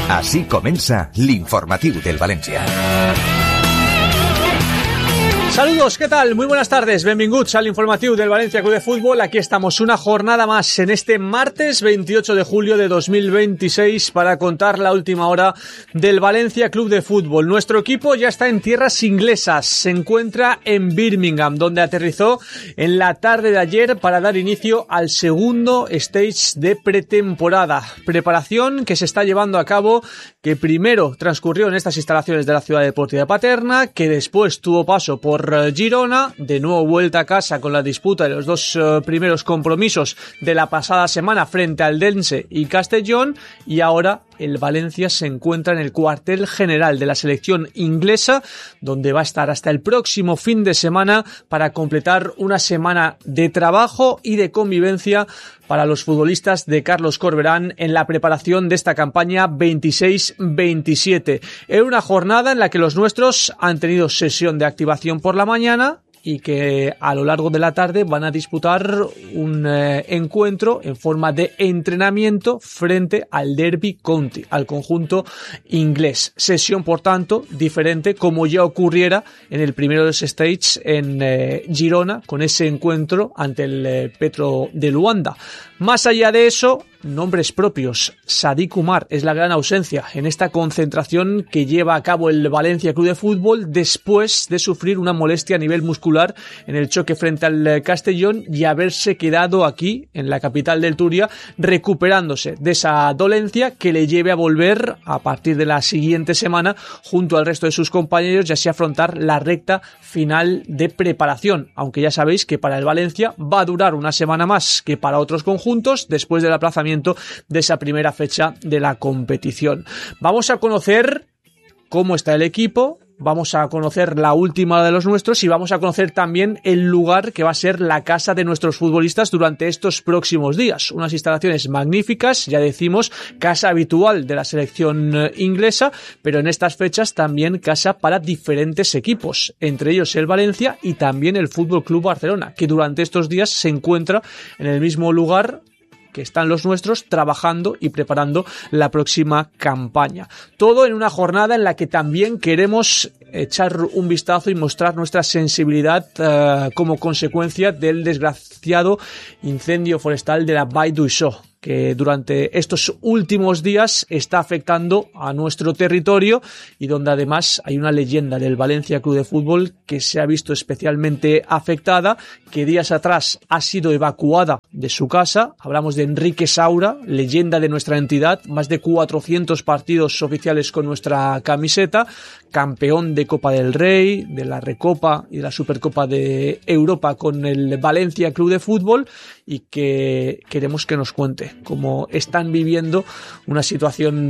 Així comença l'informatiu del València. Saludos, ¿qué tal? Muy buenas tardes, benvinguts al informatiu del Valencia Club de Fútbol. Aquí estamos una jornada más en este martes 28 de julio de 2026 para contar la última hora del Valencia Club de Fútbol. Nuestro equipo ya está en tierras inglesas, se encuentra en Birmingham, donde aterrizó en la tarde de ayer para dar inicio al segundo stage de pretemporada. Preparación que se está llevando a cabo, que primero transcurrió en estas instalaciones de la Ciudad Deportiva de Paterna, que después tuvo paso por Girona, de nuevo vuelta a casa con la disputa de los dos primeros compromisos de la pasada semana frente al Dense y Castellón, y ahora el Valencia se encuentra en el cuartel general de la selección inglesa, donde va a estar hasta el próximo fin de semana para completar una semana de trabajo y de convivencia para los futbolistas de Carlos Corberán en la preparación de esta campaña 26-27. En una jornada en la que los nuestros han tenido sesión de activación por la mañana y que a lo largo de la tarde van a disputar un encuentro en forma de entrenamiento frente al Derby County, al conjunto inglés. Sesión, por tanto, diferente, como ya ocurriera en el primero de los stages en Girona, con ese encuentro ante el Petro de Luanda. Más allá de eso, nombres propios. Sadik Umar es la gran ausencia en esta concentración que lleva a cabo el Valencia Club de Fútbol después de sufrir una molestia a nivel muscular en el choque frente al Castellón y haberse quedado aquí, en la capital del Turia, recuperándose de esa dolencia que le lleve a volver a partir de la siguiente semana junto al resto de sus compañeros y así afrontar la recta final de preparación, aunque ya sabéis que para el Valencia va a durar una semana más que para otros conjuntos después del aplazamiento de esa primera fecha de la competición. Vamos a conocer cómo está el equipo, vamos a conocer la última de los nuestros y vamos a conocer también el lugar que va a ser la casa de nuestros futbolistas durante estos próximos días. Unas instalaciones magníficas, ya decimos, casa habitual de la selección inglesa, pero en estas fechas también casa para diferentes equipos, entre ellos el Valencia y también el Fútbol Club Barcelona, que durante estos días se encuentra en el mismo lugar que están los nuestros trabajando y preparando la próxima campaña. Todo en una jornada en la que también queremos echar un vistazo y mostrar nuestra sensibilidad como consecuencia del desgraciado incendio forestal de la Vall d'Uixó, que durante estos últimos días está afectando a nuestro territorio y donde además hay una leyenda del Valencia Club de Fútbol que se ha visto especialmente afectada, que días atrás ha sido evacuada de su casa. Hablamos de Enrique Saura, leyenda de nuestra entidad, más de 400 partidos oficiales con nuestra camiseta, campeón de Copa del Rey, de la Recopa y de la Supercopa de Europa con el Valencia Club de Fútbol, y que queremos que nos cuente cómo están viviendo una situación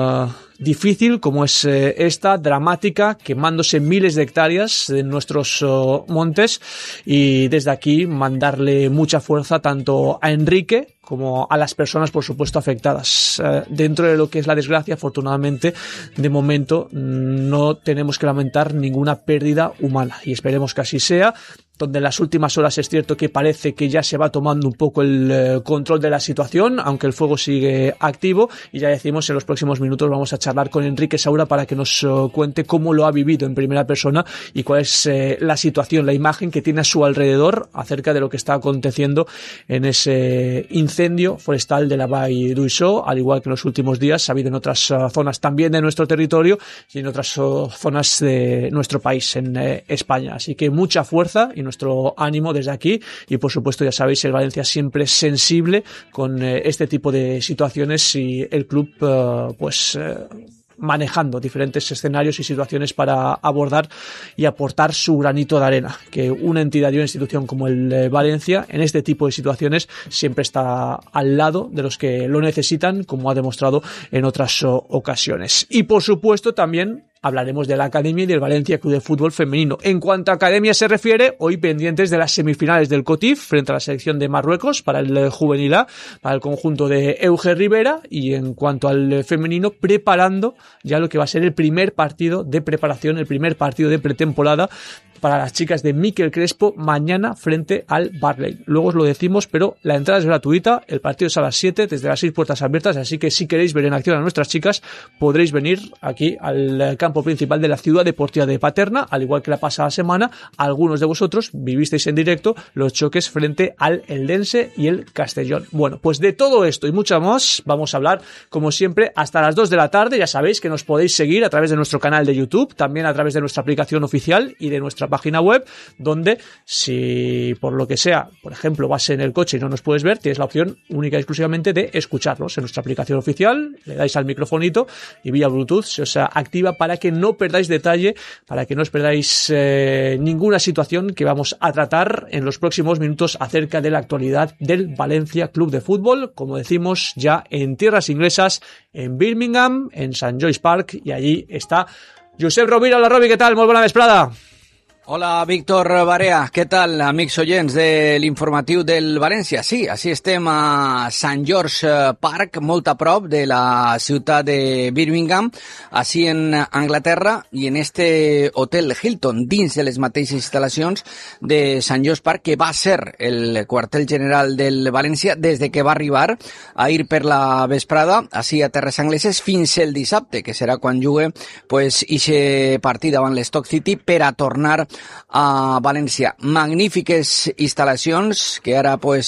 difícil como es esta, dramática, quemándose miles de hectáreas en nuestros montes, y desde aquí mandarle mucha fuerza tanto a Enrique como a las personas, por supuesto, afectadas. Dentro de lo que es la desgracia, afortunadamente, de momento no tenemos que lamentar ninguna pérdida humana y esperemos que así sea. Donde en las últimas horas es cierto que parece que ya se va tomando un poco el control de la situación, aunque el fuego sigue activo, y ya decimos, en los próximos minutos vamos a charlar con Enrique Saura para que nos cuente cómo lo ha vivido en primera persona y cuál es la situación, la imagen que tiene a su alrededor acerca de lo que está aconteciendo en ese incendio forestal de la Vall d'Uixó, al igual que en los últimos días ha habido en otras zonas también de nuestro territorio y en otras zonas de nuestro país, en España. Así que mucha fuerza y nuestro ánimo desde aquí, y por supuesto ya sabéis, el Valencia siempre sensible con este tipo de situaciones y el club manejando diferentes escenarios y situaciones para abordar y aportar su granito de arena, que una entidad y una institución como el Valencia en este tipo de situaciones siempre está al lado de los que lo necesitan, como ha demostrado en otras ocasiones. Y por supuesto también hablaremos de la Academia y del Valencia Club de Fútbol femenino. En cuanto a Academia se refiere, hoy pendientes de las semifinales del COTIF frente a la selección de Marruecos para el Juvenil A, para el conjunto de Euge Rivera, y en cuanto al femenino, preparando ya lo que va a ser el primer partido de preparación, el primer partido de pretemporada para las chicas de Miquel Crespo mañana frente al Barley. Luego os lo decimos, pero la entrada es gratuita, el partido es a las 7, desde las 6 puertas abiertas, así que si queréis ver en acción a nuestras chicas, podréis venir aquí al campo principal de la Ciudad Deportiva de Paterna, al igual que la pasada semana, algunos de vosotros vivisteis en directo los choques frente al Eldense y el Castellón. Bueno, pues de todo esto y mucho más vamos a hablar, como siempre, hasta las 2 de la tarde. Ya sabéis que nos podéis seguir a través de nuestro canal de YouTube, también a través de nuestra aplicación oficial y de nuestra página web, donde si por lo que sea, por ejemplo, vas en el coche y no nos puedes ver, tienes la opción única y exclusivamente de escucharnos en nuestra aplicación oficial, le dais al microfonito y vía Bluetooth se os activa para que no perdáis detalle, para que no os perdáis ninguna situación que vamos a tratar en los próximos minutos acerca de la actualidad del Valencia Club de Fútbol, como decimos, ya en tierras inglesas, en Birmingham, en St. Joyce Park, y allí está Josep Rovira. Hola Robi, què tal? Molt bona vesprada. Hola, Víctor Barea. Què tal, amics oients de l'informatiu del València? Sí, així estem a St. George Park, molt a prop de la ciutat de Birmingham, així en Anglaterra, i en este hotel Hilton, dins de les mateixes instal·lacions de St. George Park, que va ser el quartel general del València des de que va arribar a ir per la vesprada, així a terres angleses, fins el dissabte, que serà quan jugue pues, ixe partit davant l'Stoke City per a tornar a València. Magnífiques instal·lacions que ara pues,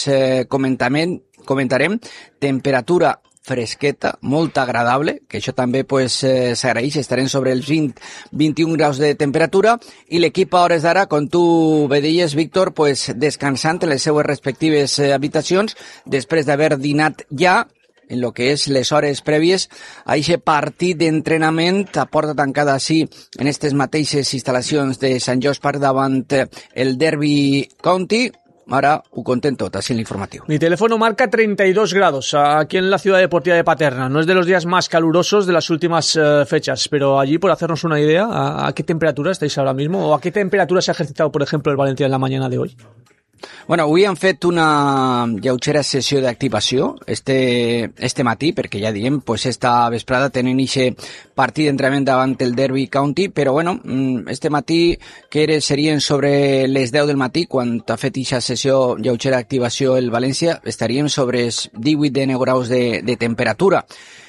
comentarem. Temperatura fresqueta, molt agradable, que això també pues, s'agraeix, estarem sobre els 20-21 graus de temperatura, i l'equip a hores d'ara, com tu bé deies, Víctor, pues, descansant en les seues respectives habitacions, després d'haver dinat ja, en lo que és les hores prèvies a aquest partit d'entrenament a porta tancada així en aquestes mateixes instal·lacions de St. George Park davant el Derby County. Ahora ho conten tot, así en l'informatiu. Mi teléfono marca 32 grados aquí en la Ciudad Deportiva de Paterna. No es de los días más calurosos de las últimas fechas, pero allí, por hacernos una idea, ¿a qué temperatura estáis ahora mismo? ¿O a qué temperatura se ha ejercitado, por ejemplo, el Valencia en la mañana de hoy? Bueno, avui han fet una lleugera sessió d'activació este matí, perquè ja diem, pues esta vesprada tenen ixe partit d'entrenament davant el Derby County, però bueno, este matí que serien sobre les 10 del matí, quan ha fet ixa sessió lleugera d'activació el València, estaríem sobre els 18 graus de temperatura.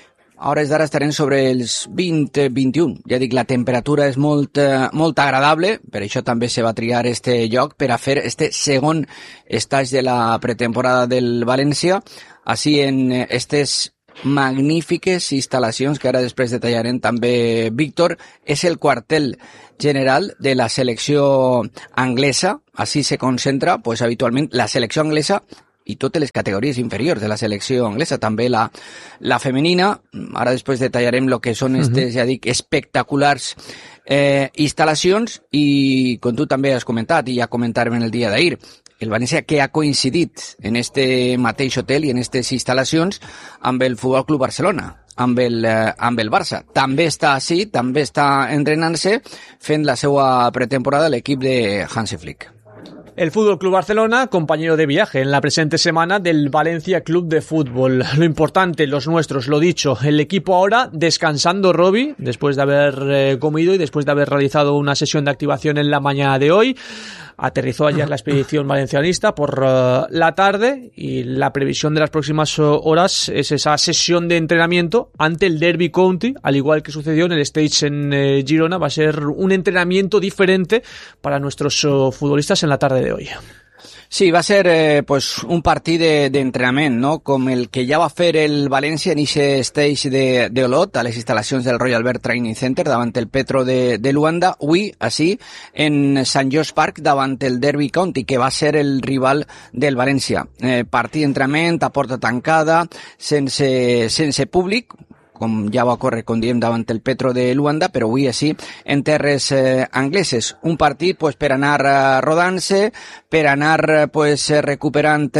A hores d'ara estarem sobre els 20-21. Ja dic, la temperatura és molt agradable, per això també se va triar este lloc per a fer este segon estatge de la pretemporada del València, així en estes magnífiques instal·lacions que ara després detallarem també, Víctor. És el quartel general de la selecció anglesa, així se concentra pues, habitualment la selecció anglesa i totes les categories inferiors de la selecció anglesa, també la femenina. Ara després detallarem el que són aquestes, ja dic, espectaculars instal·lacions, i com tu també has comentat, i ja comentarem en el dia d'ahir, el València que ha coincidit en este mateix hotel i en aquestes instal·lacions amb el Futbol Club Barcelona, amb el Barça. També està així, també està entrenant-se, fent la seva pretemporada l'equip de Hansi Flick. El Fútbol Club Barcelona, compañero de viaje en la presente semana del Valencia Club de Fútbol. Lo importante, los nuestros, lo dicho, el equipo ahora descansando, Robi, después de haber comido y después de haber realizado una sesión de activación en la mañana de hoy. Aterrizó ayer la expedición valencianista por la tarde, y la previsión de las próximas horas es esa sesión de entrenamiento ante el Derby County, al igual que sucedió en el Stage en Girona. Va a ser un entrenamiento diferente para nuestros futbolistas en la tarde de hoy. Sí, va a ser pues un partit d'entrenament, no? Com el que ja va fer el València en aquest stage de Olot, a les instal·lacions del Royal Albert Training Center, davant el Petro de Luanda. Avui, així, en St. George Park, davant el Derby County, que va ser el rival del València. Partit d'entrenament a porta tancada, sense públic, com ja va ocórrer, com diem, davant el Petro de Luanda, però avui així en terres angleses. Un partit pues, per anar rodant-se, per anar pues recuperant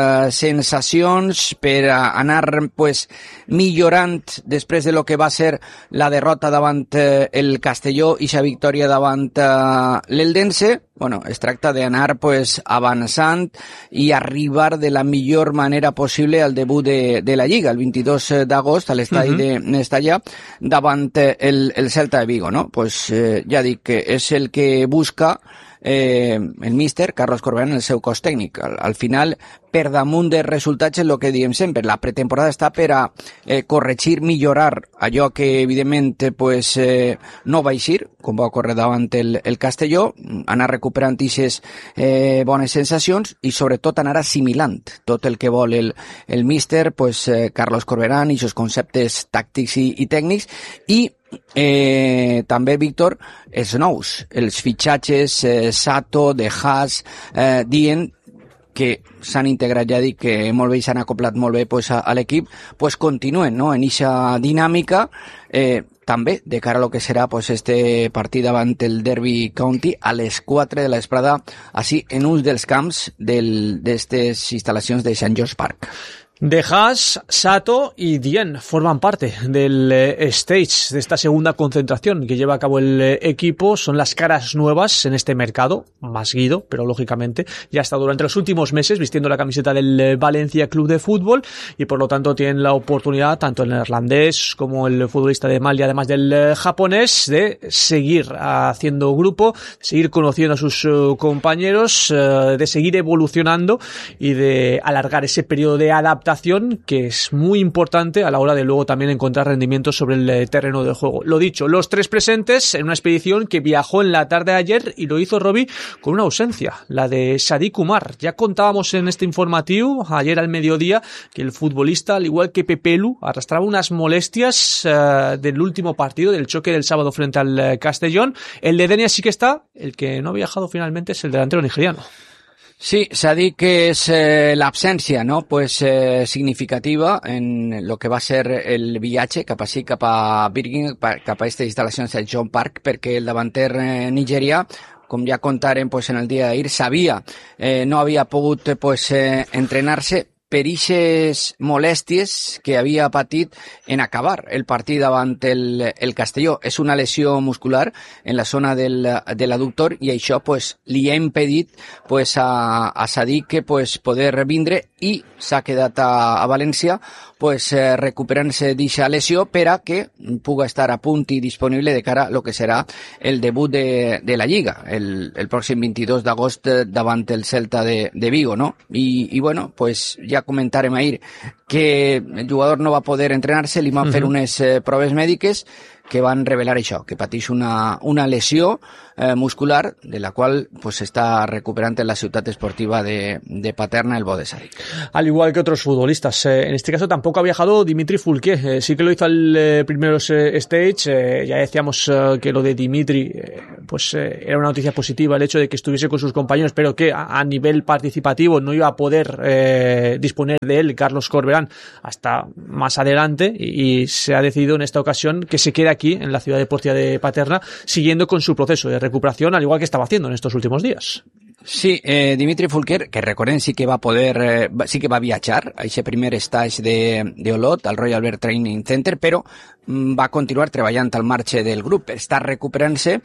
sensacions, per anar pues millorant després de lo que va ser la derrota davant el Castelló i la victòria davant l'Eldense. Bueno, es tracta d'anar pues avançant i arribar de la millor manera possible al debut de la Lliga, el 22 d'agost a l'estadi de Mestalla davant el Celta de Vigo, no? Pues ja dic que és el que busca el míster Carlos Corberán, el seu cos tècnic. Al final, per damunt de resultats, és el que diem sempre. La pretemporada està per a corregir, millorar allò que, evidentment, pues, no va eixir, com va ocórrer davant el Castelló, anar recuperant aquestes bones sensacions i, sobretot, anar assimilant tot el que vol el míster, pues, Carlos Corberán, i els conceptes tàctics i tècnics, i també, Víctor, els nous, els fitxatges Sato, De Haas, dient que s'han integrat, ja dic que molt bé i s'han acoplat molt bé pues, a l'equip, pues continuen, no?, en aquesta dinàmica, també de cara a lo que serà pues, este partit davant el Derby County a les 4 de la vesprada, així en un dels camps d'estes instal·lacions de St. George Park. De Haas, Sato y Dien forman parte del stage de esta segunda concentración que lleva a cabo el equipo. Son las caras nuevas en este mercado, más Guido, pero lógicamente ya ha estado durante los últimos meses vistiendo la camiseta del Valencia Club de Fútbol y por lo tanto tienen la oportunidad, tanto el neerlandés como el futbolista de Mali, además del japonés, de seguir haciendo grupo, de seguir conociendo a sus compañeros, de seguir evolucionando y de alargar ese periodo de adaptación que es muy importante a la hora de luego también encontrar rendimientos sobre el terreno del juego. Lo dicho, los tres presentes en una expedición que viajó en la tarde de ayer y lo hizo Robbie con una ausencia, la de Sadiq Umar. Ya contábamos en este informativo ayer al mediodía que el futbolista, al igual que Pepelu, arrastraba unas molestias del último partido, del choque del sábado frente al Castellón. El de Denia sí que está, el que no ha viajado finalmente es el delantero nigeriano. Sí, s'ha dit que és l'absència, no?, pues significativa en lo que va ser el viatge cap a Birmingham, cap a aquestes instal·lacions de John Park, perquè el davanter nigerià, com ja contaren pues, en el dia d'ahir, no havia pogut pues, entrenar-se per ixes molèsties que havia patit en acabar el partit davant el Castelló. És una lesió muscular en la zona de l'adductor i això pues, li ha impedit pues, a Sadiq pues, poder vindre i s'ha quedat a València pues, recuperant-se d'aquesta lesió per a que puga estar a punt i disponible de cara a lo que serà el debut de la Lliga el pròxim 22 d'agost davant el Celta de Vigo, no? I bueno, pues ja comentàrem ahir que el jugador no va poder entrenar-se, li van fer unes proves mèdiques que van revelar això, que pateix una lesió muscular de la cual pues está recuperando en la ciutat esportiva de Paterna el Bode Sadiq. Al igual que otros futbolistas, en este caso tampoco ha viajado Dimitri Foulquier, sí que lo hizo al primeros stage, ya decíamos que lo de Dimitri pues era una noticia positiva el hecho de que estuviese con sus compañeros, pero que a nivel participativo no iba a poder disponer de él Carlos Corberán hasta más adelante y se ha decidido en esta ocasión que se quede aquí en la ciudad deportiva de Paterna siguiendo con su proceso de recuperación, al igual que estaba haciendo en estos últimos días. Sí, Dimitri Foulquier, que recordem sí que va poder, sí que va viatjar a aquest primer stage de Olot, al Royal Albert Training Center, però va continuar treballant al marge del grup, està recuperant-se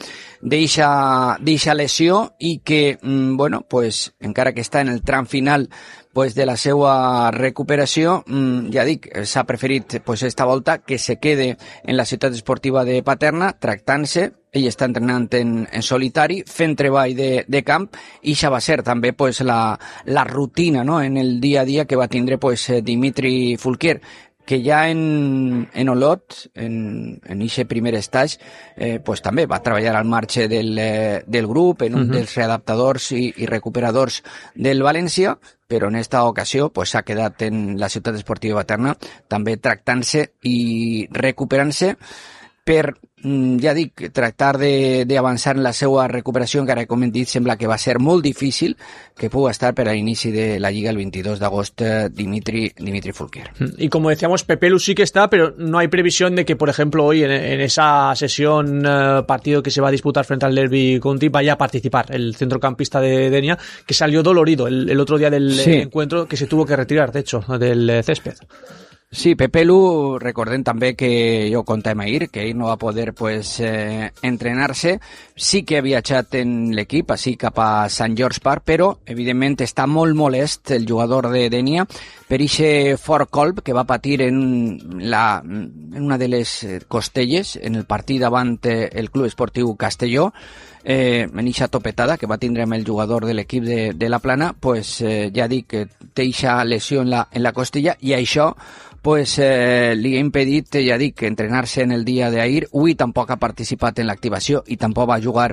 d'eixa lesió i que, bueno, pues, encara que està en el tram final pues, de la seva recuperació, ja dic, s'ha preferit pues, esta volta que se quede en la ciutat esportiva de Paterna, tractant-se. Ell està entrenant en solitari, fent treball de camp, i això va ser també pues, la rutina, no?, en el dia a dia que va tindre pues, Dimitri Foulquier, que ja en Olot, en aquest primer stage, pues, també va treballar al marge del grup, en un dels readaptadors i recuperadors del València, però en esta ocasió pues, s'ha quedat en la ciutat esportiva Paterna, també tractant-se i recuperant-se, per, ja dic, tractar d'avançar en la seva recuperació, encara que com hem dit sembla que va ser molt difícil, que pudo estar per a l'inici de la Lliga el 22 de agosto Dimitri Fulquier. Y como decíamos, Pepelu sí que está, pero no hay previsión de que, por ejemplo, hoy en esa sesión partido que se va a disputar frente al Derby County vaya a participar el centrocampista de Denia, que salió dolorido el otro día del encuentro, que se tuvo que retirar, de hecho, del césped. Sí, Pepelu, recordem també que jo contàvem ahir, que ell no va poder entrenar-se. Sí que ha viatjat en l'equip, així cap a St. George Park, però evidentment està molt molest el jugador de Denia per ixe fort colp que va patir en una de les costelles en el partit davant el Club Esportiu Castelló, en ixa topetada que va tindre amb el jugador de l'equip de la Plana, pues ja dic que té ixa lesió en la costella i això pues li ha impedit, ja dic, entrenar-se en el dia d'ahir. Avui tampoc ha participat en l'activació i tampoc va jugar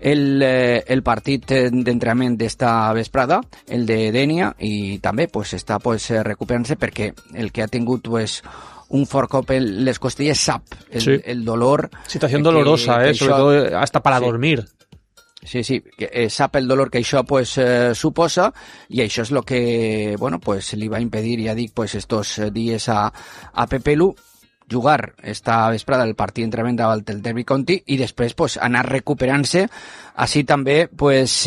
el partit d'entrenament d'esta vesprada, el de Denia, i també pues està pues recuperant-se perquè el que ha tingut pues un fort cop en les costillas sap el dolor. Situación dolorosa, sobre todo hasta para dormir. Sí, sap el dolor que això pues suposa, i això és el que pues li va impedir, ja dic, pues estos dies a Pepelu jugar esta vesprada el partit d'entrenament davant del Derby County i després pues anar recuperant-se, així també pues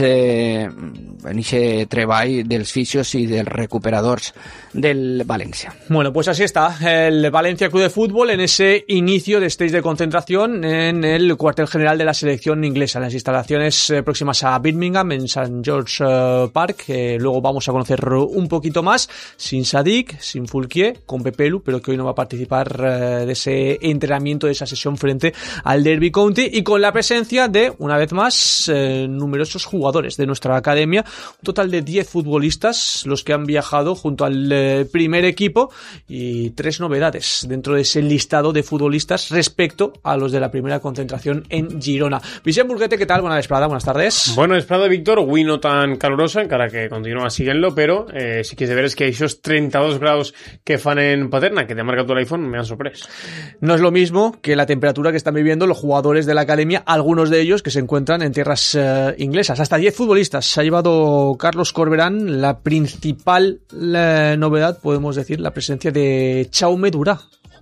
en ese treball dels fisios y dels recuperadors del Valencia. Bueno, pues así está el Valencia Club de Fútbol en ese inicio de stage de concentración en el cuartel general de la selección inglesa, en las instalaciones próximas a Birmingham, en St. George Park. Luego vamos a conocer un poquito más, sin Sadik, sin Fulquier, con Pepelu, pero que hoy no va a participar de ese entrenamiento, de esa sesión frente al Derby County, y con la presencia de, una vez más, numerosos jugadores de nuestra academia, un total de 10 futbolistas los que han viajado junto al primer equipo, y 3 novedades dentro de ese listado de futbolistas respecto a los de la primera concentración en Girona. Vicent Burguete, ¿qué tal? Buena vesprada, buenas tardes. Bona vesprada, Víctor. Avui no tan calurosa, encara que continua siguent-lo, però sí que és de veres que aquests 32 graus que fan en Paterna, que te ha marcat tu l'iPhone, me han sorprès. No es lo mismo que la temperatura que están viviendo los jugadores de la academia, algunos de ellos que se encuentran en tierras inglesas. Hasta 10 futbolistas se ha llevado Carlos Corberán. La principal novedad, podemos decir, la presencia de Jaume Durà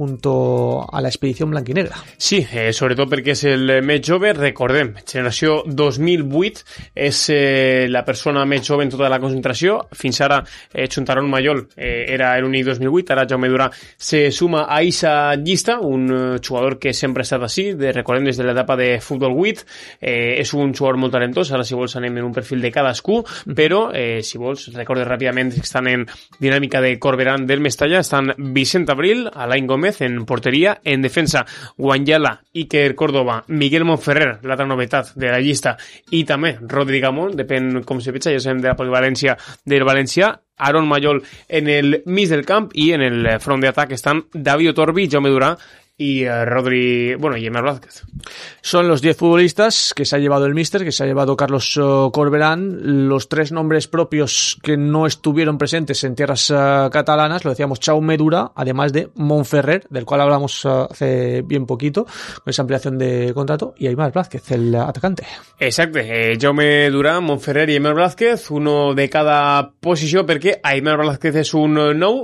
junto a la expedición blanquinegra. Sí, sobretot perquè és el més jove. Recordem, generació 2008, és la persona més jove en tota la concentració. Fins ara, Xuntaron Mayol era l'únic 2008, ara Jaume Durà se suma a aquesta llista, un jugador que sempre ha estat així, recordem des de l'etapa de Futbol 8, és un jugador molt talentós. Ara, si vols, anem en un perfil de cadascú, però, si vols, recordes ràpidament que estan en dinàmica de Corberán del Mestalla, estan Vicent Abril, Alain Gómez en porteria, en defensa Guanyala, Iker Córdoba, Miguel Monferrer, l'altra novetat de la llista, i també Rodri Gamón, depèn com se veig, ja sabem de la polivalència del València, Aaron Mayol en el mig del camp, i en el front d'atac estan David Otorbi, Jaume Durà y Rodri, y Emer Blázquez. Son los 10 futbolistas que se ha llevado el míster, que se ha llevado Carlos Corberán. Los 3 nombres propios que no estuvieron presentes en tierras catalanas, lo decíamos, Jaume Durà, además de Monferrer, del cual hablamos hace bien poquito, con esa ampliación de contrato, y Emer Blázquez, el atacante. Exacto, Jaume Durà, Monferrer i Emer Blázquez, uno de cada posició, perquè Emer Blázquez és un nou,